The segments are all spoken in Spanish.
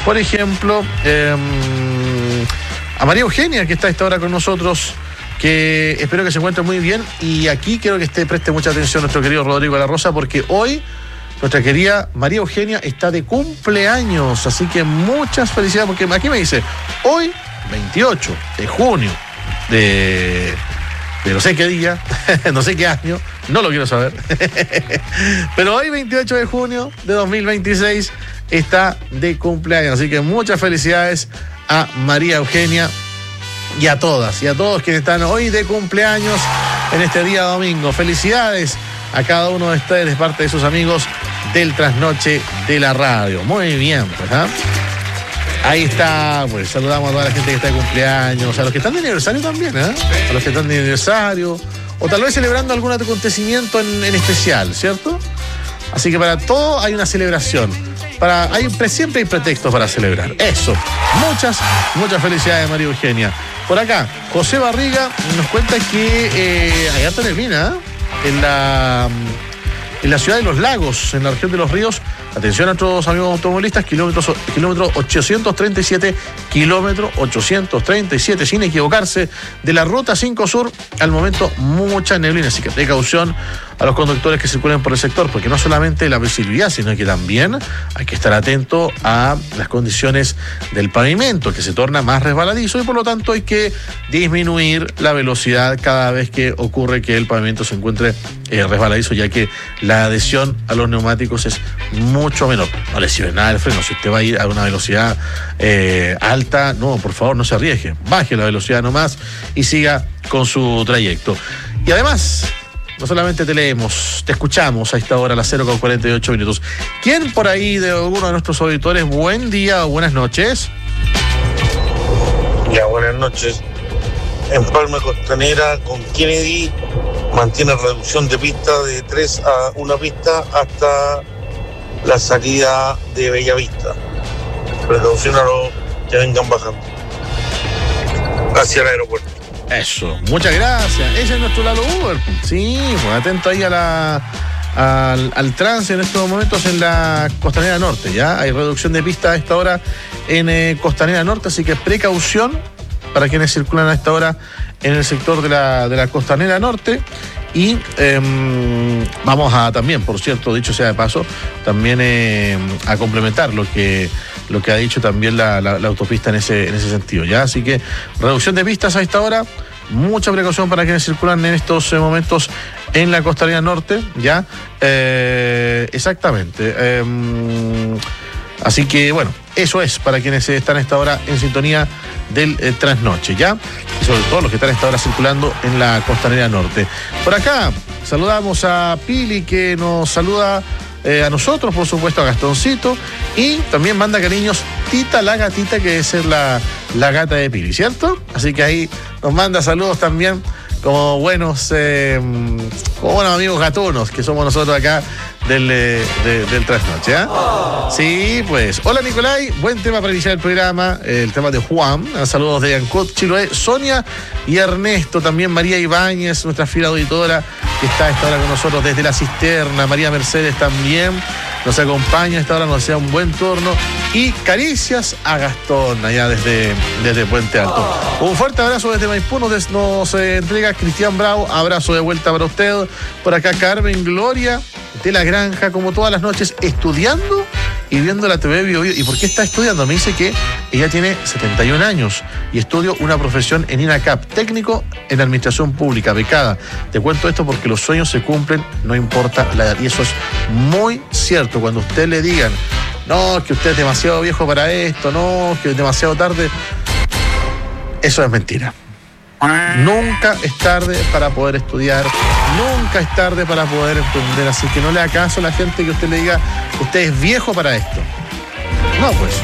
Por ejemplo, a María Eugenia, que está a esta hora con nosotros, que espero que se encuentre muy bien. Y aquí quiero que preste mucha atención nuestro querido Rodrigo de la Rosa, porque hoy nuestra querida María Eugenia está de cumpleaños. Así que muchas felicidades, porque aquí me dice, hoy, 28 de junio de no sé qué día, no sé qué año, no lo quiero saber. Pero hoy, 28 de junio de 2026, está de cumpleaños. Así que muchas felicidades a María Eugenia y a todas y a todos quienes están hoy de cumpleaños en este día domingo. Felicidades a cada uno de ustedes de parte de sus amigos del Trasnoche de la Radio. Muy bien, pues, ¿eh? Ahí está, pues saludamos a toda la gente que está de cumpleaños, a los que están de aniversario también, ¿eh? A los que están de aniversario, o tal vez celebrando algún acontecimiento en especial, ¿cierto? Así que para todo hay una celebración. Siempre hay pretextos para celebrar. Eso. Muchas felicidades, María Eugenia. Por acá, José Barriga nos cuenta que hay harta neblina, ¿eh? En la ciudad de Los Lagos, en la región de Los Ríos. Atención a nuestros amigos automovilistas, kilómetro 837, sin equivocarse, de la ruta 5 Sur. Al momento, mucha neblina, así que precaución a los conductores que circulen por el sector, porque no solamente la visibilidad, sino que también hay que estar atento a las condiciones del pavimento, que se torna más resbaladizo, y por lo tanto hay que disminuir la velocidad cada vez que ocurre que el pavimento se encuentre resbaladizo, ya que la adhesión a los neumáticos es mucho menor. No le sirve nada el freno. Si usted va a ir a una velocidad alta, no, por favor, no se arriesgue. Baje la velocidad nomás y siga con su trayecto. Y además, no solamente te leemos, te escuchamos a esta hora, a las 0:48. ¿Quién por ahí de alguno de nuestros auditores? Buen día o buenas noches. Ya, buenas noches. En Palma Costanera, con Kennedy, mantiene reducción de pista de 3 a 1 pista hasta la salida de Bellavista. Precaución a los que vengan bajando hacia el aeropuerto. Eso, muchas gracias. Ese es nuestro Lalo Uber. Sí, pues atento ahí al trance en estos momentos en la Costanera Norte. Ya hay reducción de pista a esta hora en Costanera Norte, así que precaución para quienes circulan a esta hora en el sector de la Costanera Norte. Y vamos a también, por cierto, dicho sea de paso, también a complementar lo que ha dicho también la autopista en ese sentido, ¿ya? Así que reducción de pistas a esta hora, mucha precaución para quienes circulan en estos momentos en la Costanera Norte, ¿ya? Exactamente. Así que, bueno, eso es para quienes están a esta hora en sintonía del trasnoche, ¿ya? Y sobre todo los que están a esta hora circulando en la Costanera Norte. Por acá saludamos a Pili, que nos saluda a nosotros, por supuesto, a Gastoncito, y también manda cariños Tita, la gatita, que debe ser la gata de Pili, ¿cierto? Así que ahí nos manda saludos también como buenos amigos gatunos que somos nosotros acá del trasnoche, ¿eh? Sí, pues. Hola, Nicolai, buen tema para iniciar el programa, el tema de Juan. Saludos de Ancud, Chiloé, Sonia y Ernesto, también María Ibáñez, nuestra fiel auditora, que está a esta hora con nosotros desde La Cisterna. María Mercedes también nos acompaña a esta hora, nos desea un buen turno. Y caricias a Gastón, allá desde Puente Alto. Un fuerte abrazo desde Maipú, nos entrega Cristian Bravo. Abrazo de vuelta para usted. Por acá Carmen Gloria de la Granja, como todas las noches, estudiando y viendo la TV Bio Bio. ¿Y por qué está estudiando? Me dice que ella tiene 71 años y estudio una profesión en INACAP, técnico en administración pública, becada. Te cuento esto porque los sueños se cumplen, no importa la edad. Y eso es muy cierto. Cuando usted le digan, no, que usted es demasiado viejo para esto, no, que es demasiado tarde, eso es mentira. Nunca es tarde para poder estudiar, nunca es tarde para poder emprender, así que no le haga caso a la gente que usted le diga, usted es viejo para esto. No, pues.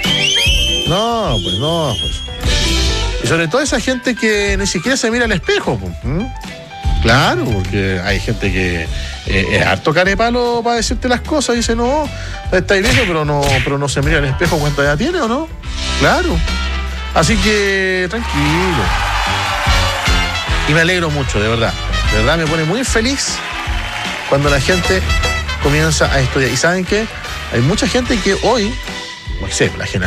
Y sobre todo esa gente que ni siquiera se mira al espejo, pues. Claro, porque hay gente que es harto carepalo para decirte las cosas, dice, no, estáis viejo, pero no se mira al espejo cuánta edad tiene, ¿o no? Claro. Así que tranquilo. Y me alegro mucho, de verdad. De verdad me pone muy feliz cuando la gente comienza a estudiar. Y ¿saben qué? Hay mucha gente que hoy, no sé, la generación